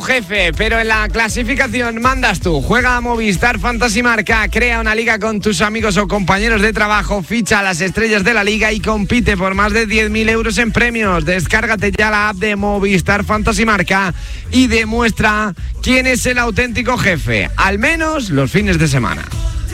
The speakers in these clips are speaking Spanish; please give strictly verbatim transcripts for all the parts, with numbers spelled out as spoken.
Jefe, pero en la clasificación mandas tú. Juega a Movistar Fantasy Marca, crea una liga con tus amigos o compañeros de trabajo, ficha a las estrellas de la liga y compite por más de diez mil euros en premios. Descárgate ya la app de Movistar Fantasy Marca y demuestra quién es el auténtico jefe, al menos los fines de semana.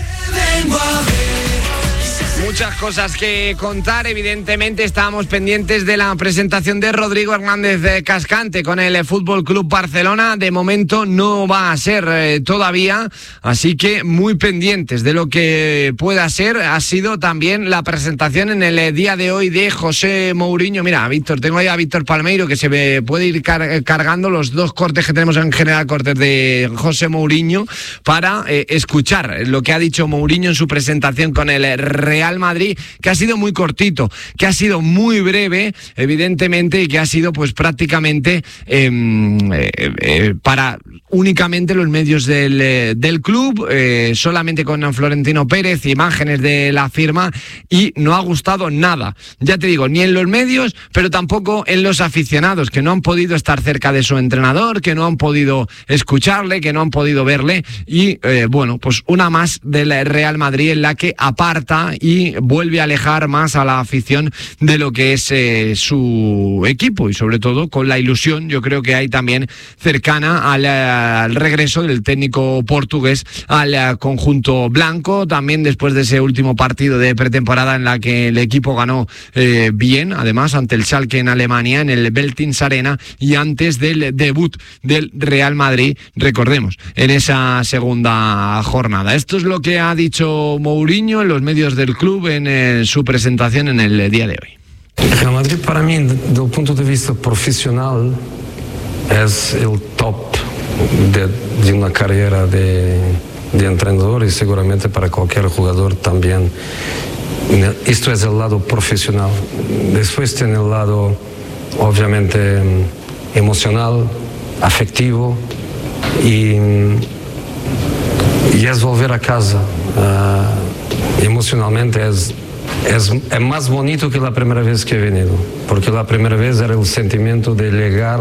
Muchas cosas que contar, evidentemente estábamos pendientes de la presentación de Rodrigo Hernández Cascante con el Fútbol Club Barcelona. De momento no va a ser eh, todavía, así que muy pendientes de lo que pueda ser. Ha sido también la presentación en el día de hoy de José Mourinho. Mira, Víctor, tengo ahí a Víctor Palmeiro que se me puede ir car- cargando los dos cortes que tenemos en general, cortes de José Mourinho, para eh, escuchar lo que ha dicho Mourinho en su presentación con el Real Madrid, que ha sido muy cortito, que ha sido muy breve, evidentemente, y que ha sido pues prácticamente eh, eh, eh, para únicamente los medios del, eh, del club, eh, solamente con Florentino Pérez, imágenes de la firma, y no ha gustado nada, ya te digo, ni en los medios, pero tampoco en los aficionados, que no han podido estar cerca de su entrenador, que no han podido escucharle, que no han podido verle, y eh, bueno, pues una más del Real Madrid en la que aparta y vuelve a alejar más a la afición de lo que es eh, su equipo, y sobre todo con la ilusión, yo creo que hay también cercana al, al regreso del técnico portugués al conjunto blanco, también después de ese último partido de pretemporada en la que el equipo ganó eh, bien, además ante el Schalke en Alemania, en el Veltins Arena, y antes del debut del Real Madrid, recordemos, en esa segunda jornada. Esto es lo que ha dicho Mourinho en los medios del club en eh, su presentación en el día de hoy. El Real Madrid, para mí, desde el punto de vista profesional, es el top de, de una carrera de, de entrenador, y seguramente para cualquier jugador también. Esto es el lado profesional. Después tiene el lado, obviamente, emocional, afectivo, y, y es volver a casa. Uh, Emocionalmente es, es, es más bonito que la primera vez que he venido, porque la primera vez era el sentimiento de llegar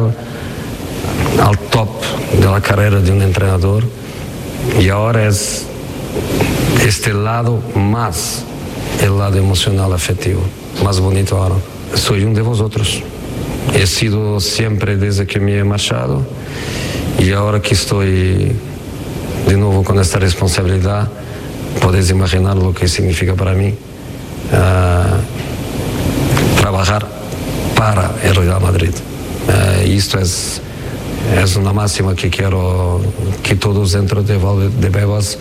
al top de la carrera de un entrenador, y ahora es este lado más, el lado emocional afectivo, más bonito ahora. Soy uno de vosotros, he sido siempre desde que me he marchado, y ahora que estoy de nuevo con esta responsabilidad, podéis imaginar lo que significa para mí uh, trabajar para el Real Madrid. Uh, y esto es, es una máxima que quiero que todos dentro de Valdebebas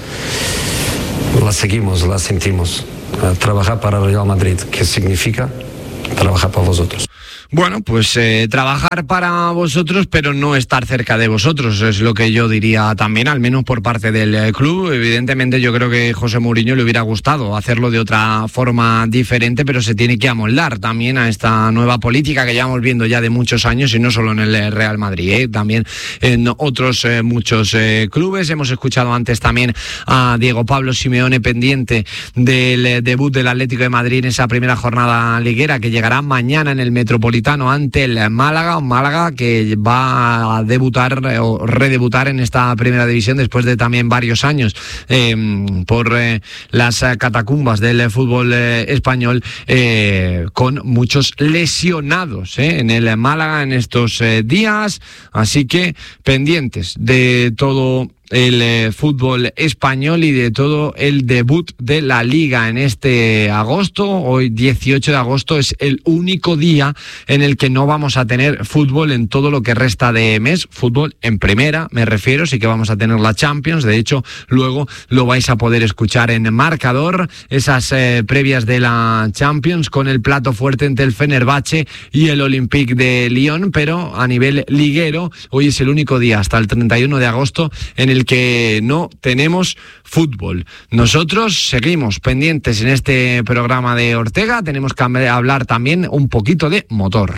la seguimos, la sentimos. Uh, trabajar para el Real Madrid, ¿qué significa? Trabajar para vosotros. Bueno, pues eh, trabajar para vosotros, pero no estar cerca de vosotros, es lo que yo diría también, al menos por parte del eh, club. Evidentemente yo creo que José Mourinho le hubiera gustado hacerlo de otra forma diferente, pero se tiene que amoldar también a esta nueva política que llevamos viendo ya de muchos años, y no solo en el Real Madrid, eh, también en otros eh, muchos eh, clubes. Hemos escuchado antes también a Diego Pablo Simeone pendiente del eh, debut del Atlético de Madrid en esa primera jornada liguera que llegará mañana en el Metropolitano ante el Málaga, un Málaga que va a debutar o redebutar en esta primera división después de también varios años eh, por eh, las catacumbas del fútbol eh, español, eh, con muchos lesionados eh, en el Málaga en estos eh, días, así que pendientes de todo el eh, fútbol español y de todo el debut de la Liga en este agosto. Hoy dieciocho de agosto es el único día en el que no vamos a tener fútbol en todo lo que resta de mes, fútbol en primera me refiero, sí que vamos a tener la Champions, de hecho luego lo vais a poder escuchar en Marcador, esas eh, previas de la Champions con el plato fuerte entre el Fenerbahce y el Olympique de Lyon, pero a nivel liguero hoy es el único día hasta el treinta y uno de agosto en el el que no tenemos fútbol. Nosotros seguimos pendientes en este programa de Ortega, tenemos que hablar también un poquito de motor.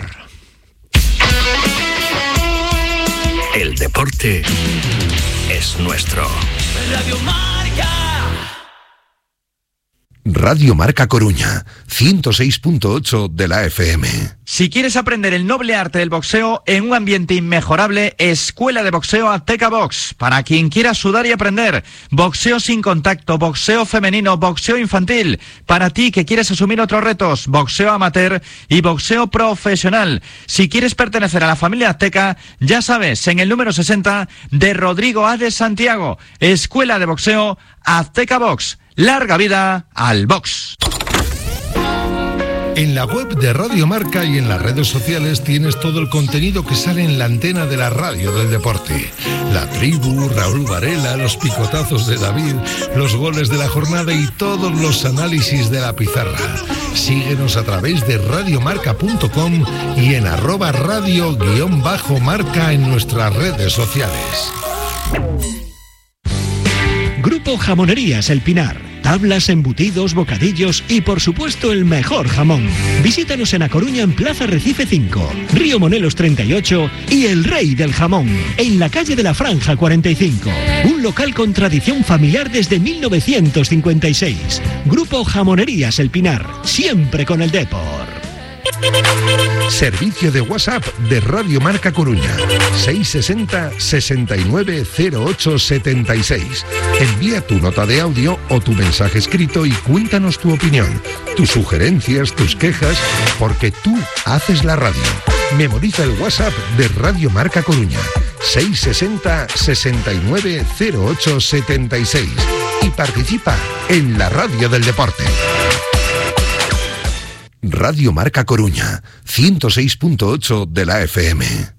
El deporte es nuestro. Radio Marca. Radio Marca Coruña, ciento seis punto ocho de la F M. Si quieres aprender el noble arte del boxeo en un ambiente inmejorable, Escuela de Boxeo Azteca Box. Para quien quiera sudar y aprender, boxeo sin contacto, boxeo femenino, boxeo infantil. Para ti que quieres asumir otros retos, boxeo amateur y boxeo profesional. Si quieres pertenecer a la familia Azteca, ya sabes, en el número sesenta de Rodrigo A. de Santiago, Escuela de Boxeo Azteca Box. ¡Larga vida al box! En la web de Radio Marca y en las redes sociales tienes todo el contenido que sale en la antena de la radio del deporte. La tribu, Raúl Varela, los picotazos de David, los goles de la jornada y todos los análisis de la pizarra. Síguenos a través de radiomarca punto com y en arroba radio guión bajo marca en nuestras redes sociales. Grupo Jamonerías El Pinar. Tablas, embutidos, bocadillos y por supuesto el mejor jamón. Visítanos en A Coruña en Plaza Recife cinco, Río Monelos treinta y ocho y El Rey del Jamón, en la calle de la Franja cuarenta y cinco. Un local con tradición familiar desde mil novecientos cincuenta y seis. Grupo Jamonerías El Pinar, siempre con el Depor. Servicio de WhatsApp de Radio Marca Coruña, seiscientos sesenta, sesenta y nueve, cero ocho setenta y seis. Envía tu nota de audio o tu mensaje escrito y cuéntanos tu opinión, tus sugerencias, tus quejas, porque tú haces la radio. Memoriza el WhatsApp de Radio Marca Coruña, seiscientos sesenta, sesenta y nueve, cero ocho setenta y seis, y participa en la radio del deporte. Radio Marca Coruña, ciento seis punto ocho de la F M.